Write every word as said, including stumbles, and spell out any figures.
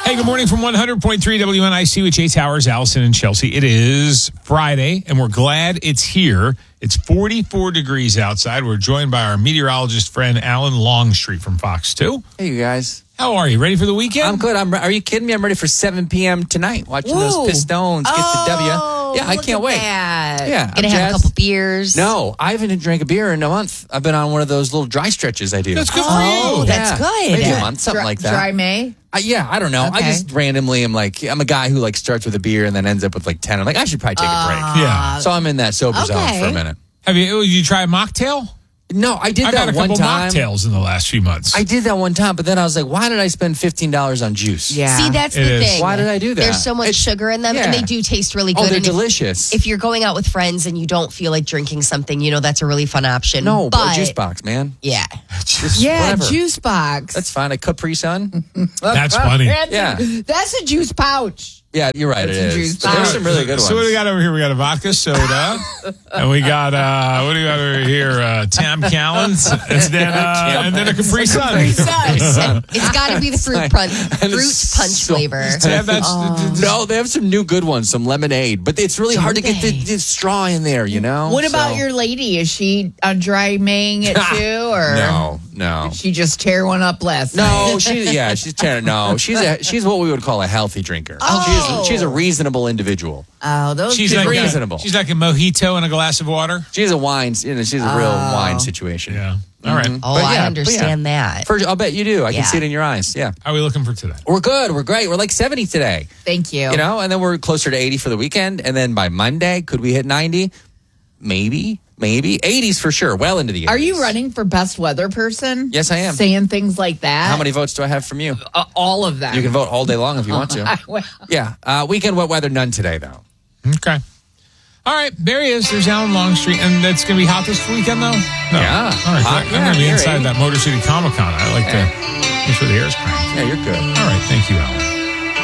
Hey, good morning from one hundred point three W N I C with Jay Towers, Allison, and Chelsea. It is Friday, and we're glad it's here. It's forty-four degrees outside. We're joined by our meteorologist friend, Alan Longstreet from Fox two. Hey, you guys. How are you? Ready for the weekend? I'm good. I'm. Are you kidding me? I'm ready for seven p.m. tonight, watching Whoa. those Pistons get oh, the W. Yeah, I look can't at wait. That. Yeah, Gonna I'm have jazzed. a couple beers. No, I haven't drank a beer in a month. I've been on one of those little dry stretches I do. That's good for Oh, you. that's Yeah. good. Maybe a month, something Dry- like that. Dry May? Uh, yeah, I don't know. I Okay. just randomly am like, I'm a guy who like starts with a beer and then ends up with like ten. I'm like, I should probably take a break. Yeah. So I'm in that sober zone okay. for a minute. Have you, did you try a mocktail? No, I did I've that had a one couple time. mocktails in the last few months. I did that one time, but then I was like, why did I spend fifteen dollars on juice? Yeah. See, that's It the is. thing. Why did I do that? There's so much It's- sugar in them, yeah. and they do taste really good. Oh, they're and if- delicious. If, you're going out with friends and you don't feel like drinking something, you know, that's a really fun option. no, but but a juice box, man. Yeah. Just Yeah, whatever. juice box. That's fine. A Capri Sun. That's funny. That's Yeah. A, that's a juice pouch. Yeah, you're right. That's It a is. juice But there's box. some really good ones. So what do we got over here? We got a vodka soda, and we got uh, what do we got over here? Uh, Tam Callens, and then uh, and then a Capri Sun. It's got to be the fruit punch, And fruit it's punch so- flavor. Yeah, that's, No, they have some new good ones, some lemonade, but it's really hard to get the, they? the straw in there, you know? What about So- your lady? Is she uh, dry Maying it too, or No, no. did she just tear one up last night? No, she yeah, she's tearing no, she's a she's what we would call a healthy drinker. Oh. She's she's a reasonable individual. Oh, those she's people- like reasonable. A, she's like a mojito in a glass of water. She's a wine, you know, she's a real Oh. wine situation. Yeah. All right. Oh, But I yeah, but understand that. For, I'll bet you do. I Yeah. can see it in your eyes. Yeah. How are we looking for today? We're good. We're great. We're like seventy today. Thank you. You know, and then we're closer to eighty for the weekend. And then by Monday, could we hit ninety? Maybe, maybe. eighties for sure. Well into the eighties. Are you running for best weather person? Yes, I am. Saying things like that. How many votes do I have from you? Uh, all of them. You can vote all day long if you want to. Well, Yeah. Uh, weekend wet weather, none today, though. Okay. All right, there he is. There's Alan Longstreet, and it's going to be hot this weekend, though. No. Yeah. All right. Hot, I'm yeah, going to be near inside eighty. that Motor City Comic Con. I like to make sure the air's cranked. Yeah, you're good. All right. Thank you, Alan.